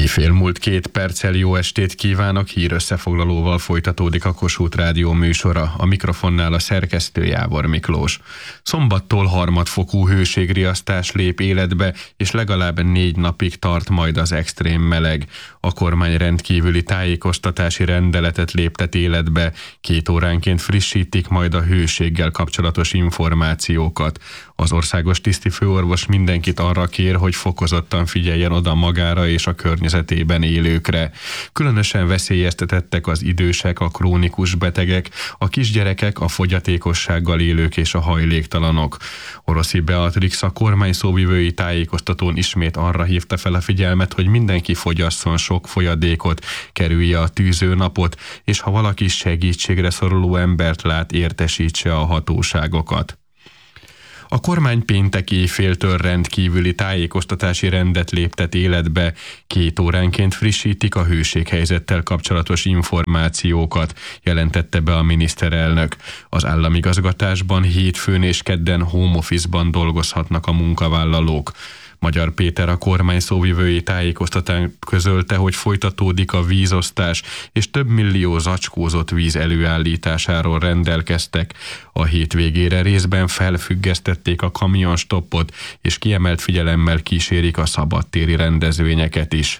Éjfél múlt 2 perccel jó estét kívánok, hírösszefoglalóval folytatódik a Kossuth Rádió műsora, a mikrofonnál a szerkesztő Jávor Miklós. Szombattól harmadfokú hőségriasztás lép életbe, és legalább 4 napig tart majd az extrém meleg. A kormány rendkívüli tájékoztatási rendeletet léptet életbe, 2 óránként frissítik majd a hőséggel kapcsolatos információkat. Az országos tisztifőorvos mindenkit arra kér, hogy fokozottan figyeljen oda magára és a környezetében élőkre. Különösen veszélyeztetettek az idősek, a krónikus betegek, a kisgyerekek, a fogyatékossággal élők és a hajléktalanok. Oroszi Beatrix a kormány szóvivői tájékoztatón ismét arra hívta fel a figyelmet, hogy mindenki fogyasszon sok folyadékot, kerülje a tűzőnapot, és ha valaki segítségre szoruló embert lát, értesítse a hatóságokat. A kormány péntek éjféltől rendkívüli tájékoztatási rendet léptet életbe, 2 óránként frissítik a hőséghelyzettel kapcsolatos információkat, jelentette be a miniszterelnök. Az államigazgatásban hétfőn és kedden home office-ban dolgozhatnak a munkavállalók. Magyar Péter a kormány szóvivői tájékoztatán közölte, hogy folytatódik a vízosztás, és több millió zacskózott víz előállításáról rendelkeztek. A hétvégére részben felfüggesztették a kamionstoppot, és kiemelt figyelemmel kísérik a szabadtéri rendezvényeket is.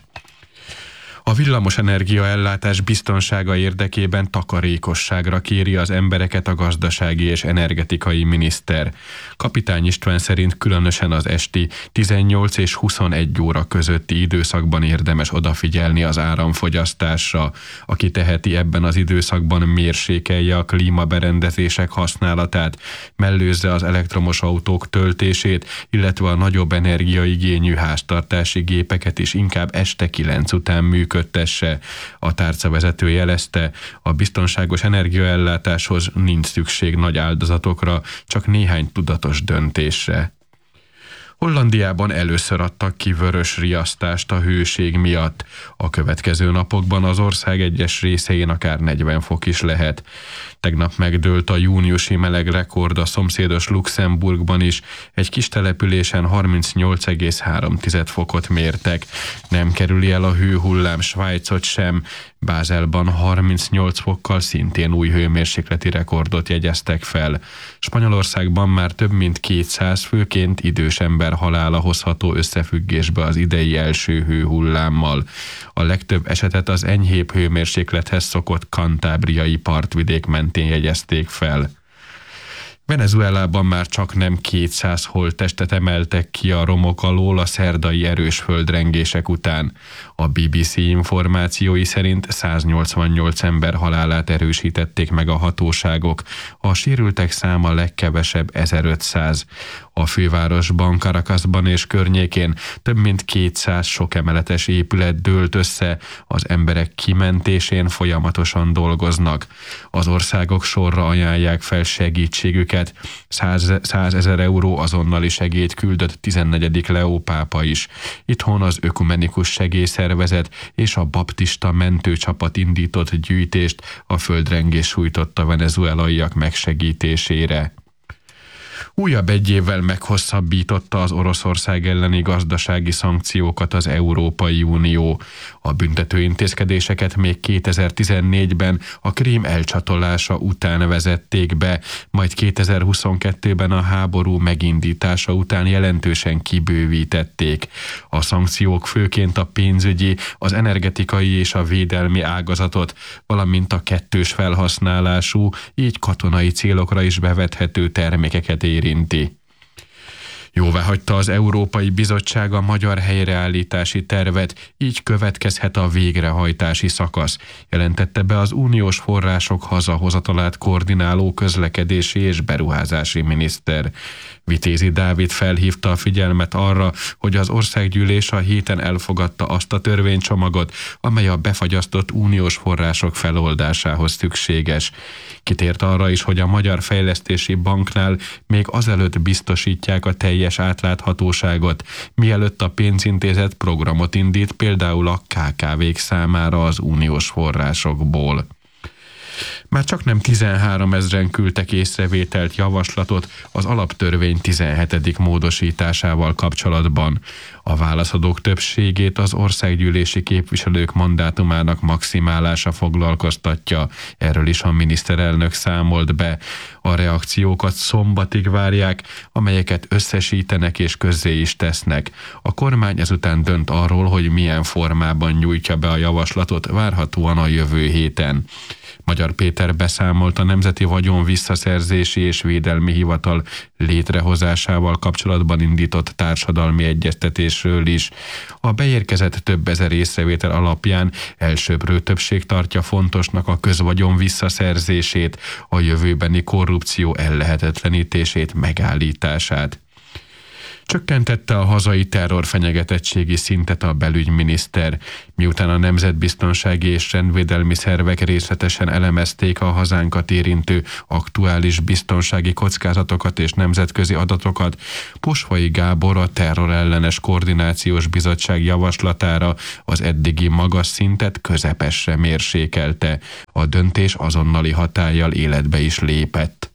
A villamosenergia ellátás biztonsága érdekében takarékosságra kéri az embereket a gazdasági és energetikai miniszter. Kapitány István szerint különösen az esti 18 és 21 óra közötti időszakban érdemes odafigyelni az áramfogyasztásra. Aki teheti, ebben az időszakban mérsékelje a klímaberendezések használatát, mellőzze az elektromos autók töltését, illetve a nagyobb energiaigényű háztartási gépeket is inkább este 9 után működtesse. A tárcavezető jelezte, a biztonságos energiaellátáshoz nincs szükség nagy áldozatokra, csak néhány tudatos döntésre. Hollandiában először adtak ki vörös riasztást a hőség miatt. A következő napokban az ország egyes részein akár 40 fok is lehet. Tegnap megdőlt a júniusi meleg rekord a szomszédos Luxemburgban is, egy kis településen 38,3 fokot mértek. Nem kerüli el a hőhullám Svájcot sem, Bázelban 38 fokkal szintén új hőmérsékleti rekordot jegyeztek fel. Spanyolországban már több mint 200 főként idős ember halála hozható összefüggésbe az idei első hőhullámmal. A legtöbb esetet az enyhébb hőmérséklethez szokott kantábriai partvidék mentén jegyezték fel. Venezuelában már csak nem 200 holttestet emeltek ki a romok alól a szerdai erős földrengések után. A BBC információi szerint 188 ember halálát erősítették meg a hatóságok, a sérültek száma legkevesebb 1500. A fővárosban, Caracasban és környékén több mint 200 sokemeletes épület dőlt össze, az emberek kimentésén folyamatosan dolgoznak. Az országok sorra ajánlják fel segítségüket, 100 000 euró azonnali segélyt küldött 14. Leó pápa is. Itthon az Ökumenikus Segélyszervezet és a baptista mentőcsapat indított gyűjtést a földrengés sújtotta venezuelaiak megsegítésére. Újabb 1 évvel meghosszabbította az Oroszország elleni gazdasági szankciókat az Európai Unió. A büntető intézkedéseket még 2014-ben a Krím elcsatolása után vezették be, majd 2022-ben a háború megindítása után jelentősen kibővítették. A szankciók főként a pénzügyi, az energetikai és a védelmi ágazatot, valamint a kettős felhasználású, így katonai célokra is bevethető termékeket érinti. Jóváhagyta az Európai Bizottság a magyar helyreállítási tervet, így következhet a végrehajtási szakasz, jelentette be az uniós források hazahozatalát koordináló közlekedési és beruházási miniszter. Vitézi Dávid felhívta a figyelmet arra, hogy az országgyűlés a héten elfogadta azt a törvénycsomagot, amely a befagyasztott uniós források feloldásához szükséges. Kitért arra is, hogy a Magyar Fejlesztési Banknál még azelőtt biztosítják a teljes átláthatóságot, mielőtt a pénzintézet programot indít például a KKV-k számára az uniós forrásokból. Már csaknem 13 000-en küldtek észrevételt, javaslatot az alaptörvény 17. módosításával kapcsolatban. A válaszadók többségét az országgyűlési képviselők mandátumának maximálása foglalkoztatja. Erről is a miniszterelnök számolt be. A reakciókat szombatig várják, amelyeket összesítenek és közzé is tesznek. A kormány ezután dönt arról, hogy milyen formában nyújtja be a javaslatot, várhatóan a jövő héten. Magyar Péter beszámolt a Nemzeti Vagyon Visszaszerzési és Védelmi Hivatal létrehozásával kapcsolatban indított társadalmi egyeztetésről is. A beérkezett több ezer észrevétel alapján elsőbbrő többség tartja fontosnak a közvagyon visszaszerzését, a jövőbeni korrupció ellehetetlenítését, megállítását. Csökkentette a hazai terrorfenyegetettségi szintet a belügyminiszter, miután a nemzetbiztonsági és rendvédelmi szervek részletesen elemezték a hazánkat érintő aktuális biztonsági kockázatokat és nemzetközi adatokat. Posvai Gábor a Terrorellenes Koordinációs Bizottság javaslatára az eddigi magas szintet közepesre mérsékelte. A döntés azonnali hatállyal életbe is lépett.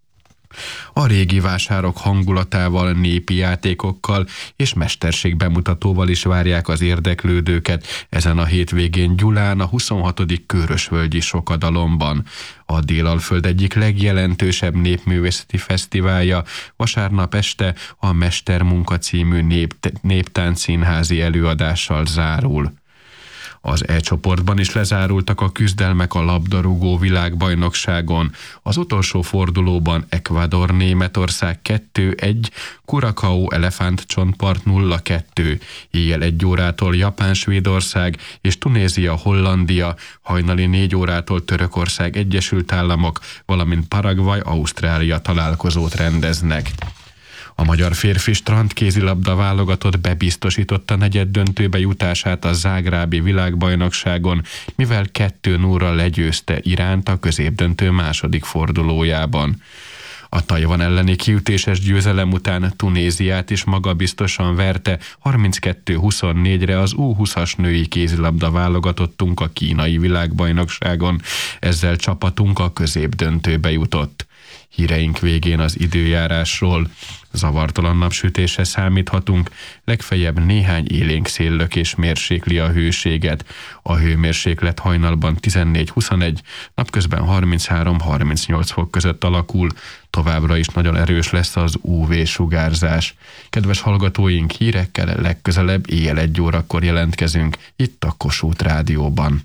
A régi vásárok hangulatával, népi játékokkal és mesterségbemutatóval is várják az érdeklődőket ezen a hétvégén Gyulán, a 26. Körösvölgyi Sokadalomban. A Délalföld egyik legjelentősebb népművészeti fesztiválja vasárnap este a Mestermunka című néptáncszínházi előadással zárul. Az E-csoportban is lezárultak a küzdelmek a labdarúgó világbajnokságon. Az utolsó fordulóban Ecuador Németország 2-1, Curaçao Elefántcsontpart 0-2, éjjel 1 órától Japán Svédország és Tunézia Hollandia, hajnali 4 órától Törökország Egyesült Államok, valamint Paraguay Ausztrália találkozót rendeznek. A magyar férfi strandkézilabda válogatott bebiztosította negyeddöntőbe jutását a zágrábi világbajnokságon, mivel 2-0-ra legyőzte Iránt a középdöntő második fordulójában. A Tajvan elleni kiütéses győzelem után Tunéziát is magabiztosan verte 32-24-re az U20-as női kézilabda válogatottunk a kínai világbajnokságon, ezzel csapatunk a középdöntőbe jutott. Híreink végén az időjárásról. Zavartalan napsütésre számíthatunk, legfeljebb néhány élénk széllökés mérsékli a hőséget. A hőmérséklet hajnalban 14-21, napközben 33-38 fok között alakul, továbbra is nagyon erős lesz az UV-sugárzás. Kedves hallgatóink, hírekkel legközelebb éjjel 1 órakor jelentkezünk itt a Kossuth Rádióban.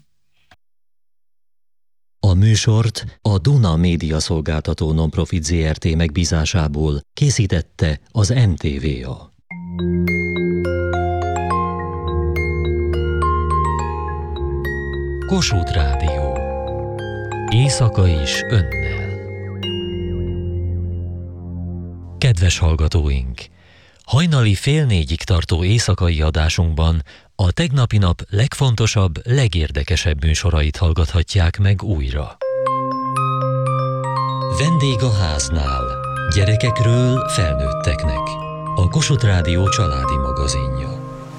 A műsort a Duna Média Szolgáltató Nonprofit Zrt. Megbízásából készítette az NTVA. Kossuth Rádió. Éjszaka is önnel. Kedves hallgatóink! Hajnali 3:30-ig tartó éjszakai adásunkban a tegnapi nap legfontosabb, legérdekesebb műsorait hallgathatják meg újra. Vendég a háznál. Gyerekekről felnőtteknek. A Kossuth Rádió családi magazinja.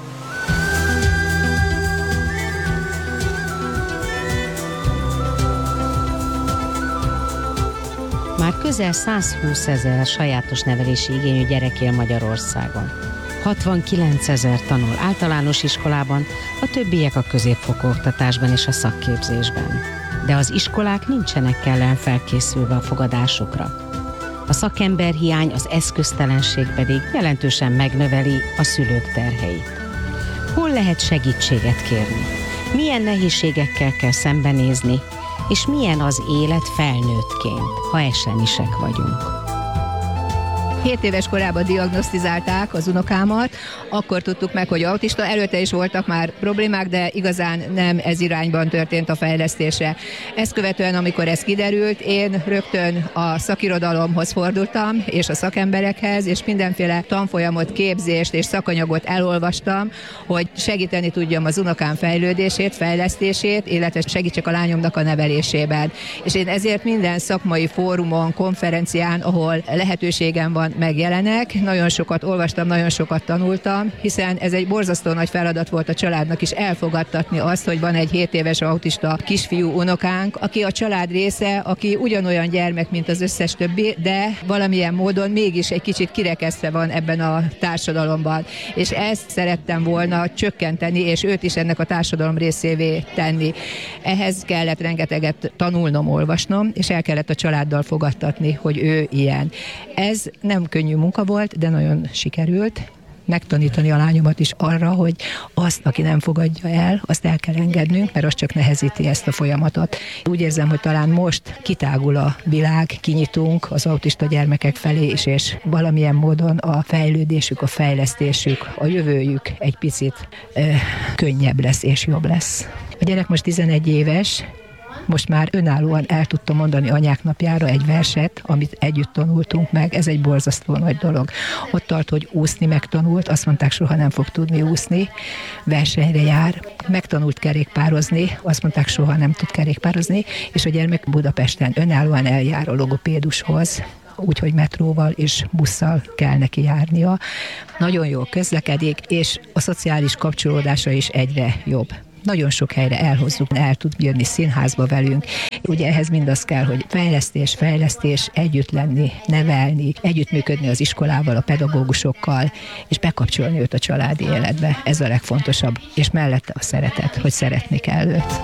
Már közel 120 000 sajátos nevelési igényű gyerek él Magyarországon. 69 000 tanul általános iskolában, a többiek a középfokú oktatásban és a szakképzésben. De az iskolák nincsenek kellően felkészülve a fogadásukra. A szakemberhiány, az eszköztelenség pedig jelentősen megnöveli a szülők terheit. Hol lehet segítséget kérni? Milyen nehézségekkel kell szembenézni? És milyen az élet felnőttként, ha esenisek vagyunk? 7 éves korában diagnosztizálták az unokámat, akkor tudtuk meg, hogy autista, előtte is voltak már problémák, de igazán nem ez irányban történt a fejlesztése. Ezt követően, amikor ez kiderült, én rögtön a szakirodalomhoz fordultam, és a szakemberekhez, és mindenféle tanfolyamot, képzést és szakanyagot elolvastam, hogy segíteni tudjam az unokám fejlődését, fejlesztését, illetve segítsek a lányomnak a nevelésében. És én ezért minden szakmai fórumon, konferencián, ahol lehetőségem van folyamatosan megjelenek, nagyon sokat olvastam, nagyon sokat tanultam, hiszen ez egy borzasztó nagy feladat volt a családnak is elfogadtatni azt, hogy van egy 7 éves autista kisfiú unokánk, aki a család része, aki ugyanolyan gyermek, mint az összes többi, de valamilyen módon mégis egy kicsit kirekesztve van ebben a társadalomban. És ezt szerettem volna csökkenteni, és őt is ennek a társadalom részévé tenni. Ehhez kellett rengeteget tanulnom, olvasnom, és el kellett a családdal fogadtatni, hogy ő ilyen. Ez nem könnyű munka volt, de nagyon sikerült. Megtanítani a lányomat is arra, hogy azt, aki nem fogadja el, azt el kell engednünk, mert az csak nehezíti ezt a folyamatot. Úgy érzem, hogy talán most kitágul a világ, kinyitunk az autista gyermekek felé is, és valamilyen módon a fejlődésük, a fejlesztésük, a jövőjük egy picit könnyebb lesz és jobb lesz. A gyerek most 11 éves, most már önállóan el tudta mondani anyák napjára egy verset, amit együtt tanultunk meg, ez egy borzasztó nagy dolog. Ott tart, hogy úszni megtanult, azt mondták, soha nem fog tudni úszni, versenyre jár, megtanult kerékpározni, azt mondták, soha nem tud kerékpározni, és a gyermek Budapesten önállóan eljár a logopédushoz, úgyhogy metróval és busszal kell neki járnia. Nagyon jól közlekedik, és a szociális kapcsolódása is egyre jobb. Nagyon sok helyre elhozzuk, el tud jönni színházba velünk. Ugye ehhez mindaz kell, hogy fejlesztés, együtt lenni, nevelni, együttműködni az iskolával, a pedagógusokkal, és bekapcsolni őt a családi életbe. Ez a legfontosabb. És mellette a szeretet, hogy szeretni kell őt.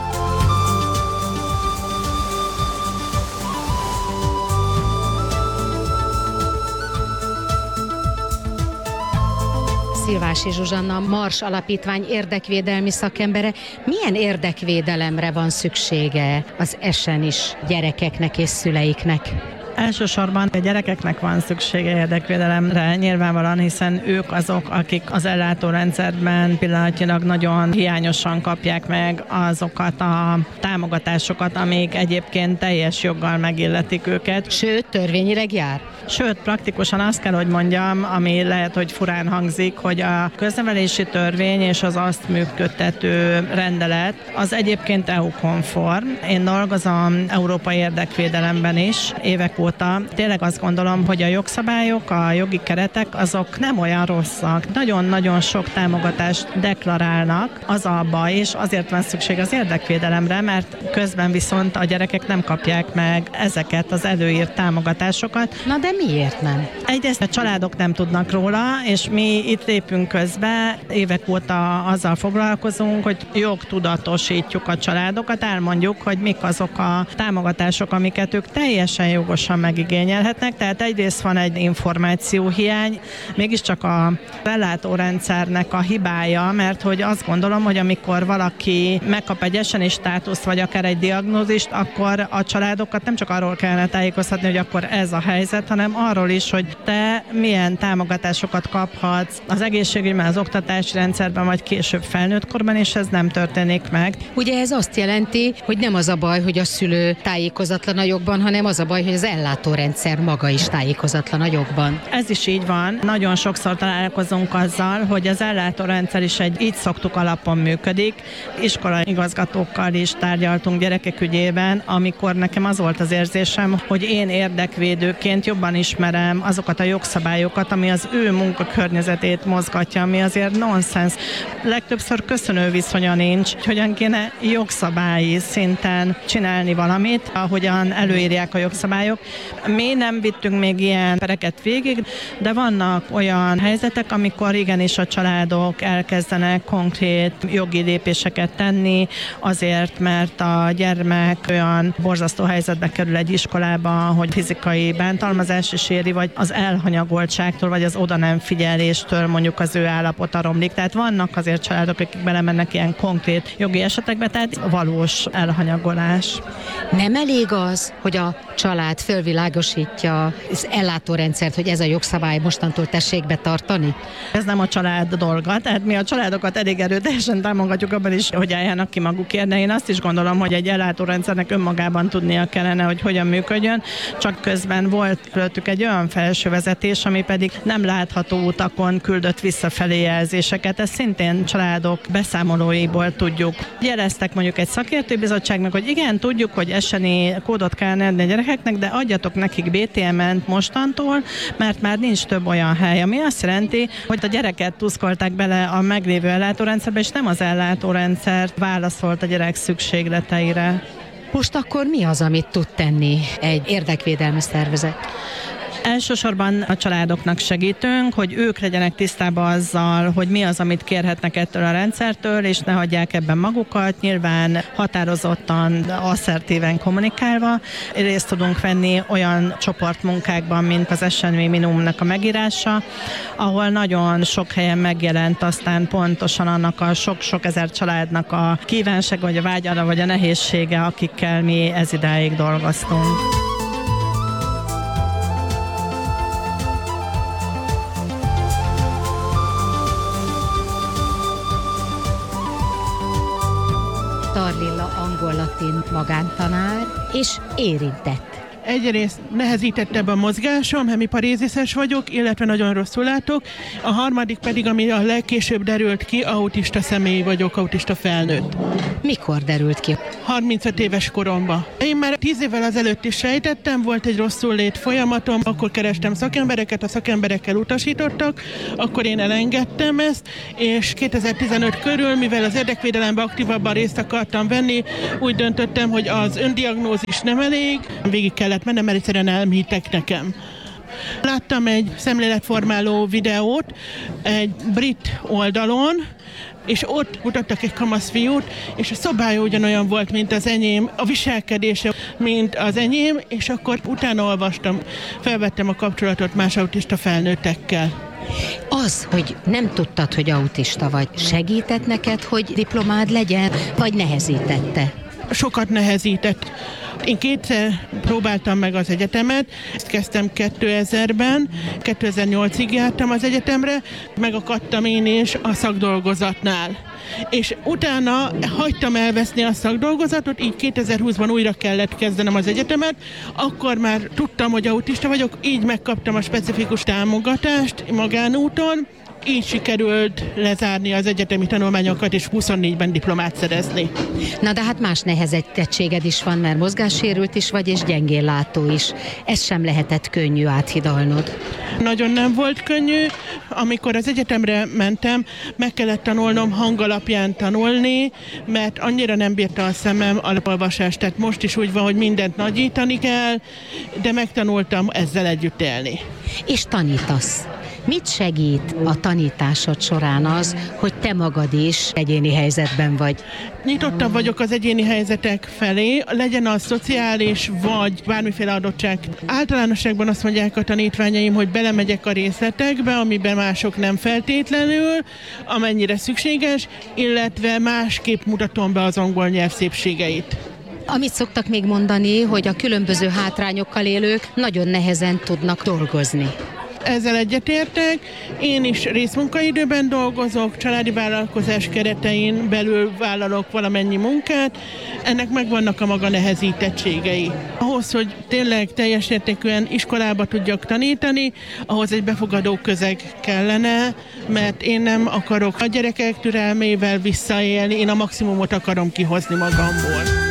Szilvási Zsuzsanna, Mars Alapítvány érdekvédelmi szakembere. Milyen érdekvédelemre van szüksége az esenis gyerekeknek és szüleiknek? Elsősorban a gyerekeknek van szüksége érdekvédelemre nyilvánvalóan, hiszen ők azok, akik az ellátórendszerben pillanatnyilag nagyon hiányosan kapják meg azokat a támogatásokat, amik egyébként teljes joggal megilletik őket. Sőt, törvényileg jár? Sőt, praktikusan azt kell, hogy mondjam, ami lehet, hogy furán hangzik, hogy a köznevelési törvény és az azt működtető rendelet az egyébként EU-konform. Én dolgozom európai érdekvédelemben is évek óta. Tényleg azt gondolom, hogy a jogszabályok, a jogi keretek azok nem olyan rosszak. Nagyon-nagyon sok támogatást deklarálnak, az a baj, és azért van szükség az érdekvédelemre, mert közben viszont a gyerekek nem kapják meg ezeket az előírt támogatásokat. Na de miért nem? Egyrészt a családok nem tudnak róla, és mi itt lépünk közbe, évek óta azzal foglalkozunk, hogy jogtudatosítjuk a családokat, elmondjuk, hogy mik azok a támogatások, amiket ők teljesen jogosan megigényelhetnek. Tehát egyrészt van egy információhiány, mégiscsak a ellátórendszernek a hibája, mert hogy azt gondolom, hogy amikor valaki megkap egy esenis státuszt, vagy akár egy diagnózist, akkor a családokat nem csak arról kellene tájékoztatni, hogy akkor ez a helyzet, hanem arról is, hogy te milyen támogatásokat kaphatsz az egészségügyben, az oktatási rendszerben, vagy később felnőtt korban, és ez nem történik meg. Ugye ez azt jelenti, hogy nem az a baj, hogy a szülő tájékozatlan a jogban, hanem az a baj, hogy az ellátórendszer maga is tájékozatlan a jogban. Ez is így van. Nagyon sokszor találkozunk azzal, hogy az ellátórendszer is egy így szoktuk alapon működik. Iskolai igazgatókkal is tárgyaltunk gyerekek ügyében, amikor nekem az volt az érzésem, hogy én érdekvédőként jobban ismerem azokat a jogszabályokat, ami az ő munkakörnyezetét mozgatja, ami azért nonsens. Legtöbbször köszönő viszonya nincs, hogy hogyan kéne jogszabályi szinten csinálni valamit, ahogyan előírják a jogszabályok. Mi nem vittünk még ilyen pereket végig, de vannak olyan helyzetek, amikor igenis a családok elkezdenek konkrét jogi lépéseket tenni, azért, mert a gyermek olyan borzasztó helyzetbe kerül egy iskolába, hogy fizikai bántalmazás is éri, vagy az elhanyagoltságtól, vagy az oda nem figyeléstől mondjuk az ő állapota romlik. Tehát vannak azért családok, akik belemennek ilyen konkrét jogi esetekbe, tehát valós elhanyagolás. Nem elég az, hogy a család fölvilágosítja az ellátórendszert, hogy ez a jogszabály mostantól tessék betartani? Ez nem a család dolga, tehát mi a családokat elég erőteljesen támogatjuk abban is, hogy álljanak ki magukért, de én azt is gondolom, hogy egy ellátórendszernek önmagában tudnia kellene, hogy hogyan működjön, csak közben volt előttük egy olyan felső vezetés, ami pedig nem látható utakon küldött visszafelé jelzéseket. Ezt szintén családok beszámolóiból tudjuk. Jeleztek mondjuk egy szakértőbizottságnak, hogy igen, tudjuk, hogy eseni kódot kellene adni a gyerekeknek, de adjatok nekik BTM-ent mostantól, mert már nincs több olyan hely, ami azt jelenti, hogy a gyereket tuszkolták bele a meglévő ellátórendszerbe, és nem az ellátórendszer válaszolt a gyerek szükségleteire. Most akkor mi az, amit tud tenni egy érdekvédelmi szervezet? Elsősorban a családoknak segítünk, hogy ők legyenek tisztában azzal, hogy mi az, amit kérhetnek ettől a rendszertől, és ne hagyják ebben magukat. Nyilván határozottan, asszertíven kommunikálva részt tudunk venni olyan csoportmunkákban, mint az esemény minimumnak a megírása, ahol nagyon sok helyen megjelent aztán pontosan annak a sok-sok ezer családnak a kívánsága, vagy a vágyara, vagy a nehézsége, akikkel mi ez idáig dolgoztunk. Tarlilla angol-latin magántanár és érintett. Egyrészt nehezítettebb a mozgásom, hemiparézises vagyok, illetve nagyon rosszul látok. A harmadik pedig, ami a legkésőbb derült ki, autista személy vagyok, autista felnőtt. Mikor derült ki? 35 éves koromban. Én már 10 évvel azelőtt is sejtettem, volt egy rosszul lét folyamatom, akkor kerestem szakembereket, a szakemberekkel utasítottak, akkor én elengedtem ezt, és 2015 körül, mivel az érdekvédelemben aktívabban részt akartam venni, úgy döntöttem, hogy az öndiagnózis nem elég, végig kellett mennem, mert egyszerűen elhittek nekem. Láttam egy szemléletformáló videót egy brit oldalon, és ott mutattak egy kamasz fiút, és a szobája ugyanolyan volt, mint az enyém, a viselkedése, mint az enyém, és akkor utána olvastam, felvettem a kapcsolatot más autista felnőttekkel. Az, hogy nem tudtad, hogy autista vagy, segített neked, hogy diplomád legyen, vagy nehezítette? Sokat nehezített. Én kétszer próbáltam meg az egyetemet, ezt kezdtem 2000-ben, 2008-ig jártam az egyetemre, megakadtam én is a szakdolgozatnál. És utána hagytam elveszni a szakdolgozatot, így 2020-ban újra kellett kezdenem az egyetemet, akkor már tudtam, hogy autista vagyok, így megkaptam a specifikus támogatást magánúton, így sikerült lezárni az egyetemi tanulmányokat, és 24-ben diplomát szerezni. Na de hát más nehezettséged is van, mert mozgássérült is vagy, és gyengénlátó is. Ez sem lehetett könnyű áthidalnod. Nagyon nem volt könnyű. Amikor az egyetemre mentem, meg kellett tanulnom hangalapján tanulni, mert annyira nem bírta a szemem alapolvasást. Tehát most is úgy van, hogy mindent nagyítani kell, de megtanultam ezzel együtt élni. És tanítasz. Mit segít a tanításod során az, hogy te magad is egyéni helyzetben vagy? Nyitottabb vagyok az egyéni helyzetek felé, legyen az szociális vagy bármiféle adottság. Általánosságban azt mondják a tanítványaim, hogy belemegyek a részletekbe, amiben mások nem feltétlenül, amennyire szükséges, illetve másképp mutatom be az angol nyelv szépségeit. Amit szoktak még mondani, hogy a különböző hátrányokkal élők nagyon nehezen tudnak dolgozni. Ezzel egyetértek. Én is részmunkaidőben dolgozok, családi vállalkozás keretein belül vállalok valamennyi munkát. Ennek megvannak a maga nehezítettségei. Ahhoz, hogy tényleg teljes értékűen iskolába tudjak tanítani, ahhoz egy befogadó közeg kellene, mert én nem akarok a gyerekek türelmével visszaélni, én a maximumot akarom kihozni magamból.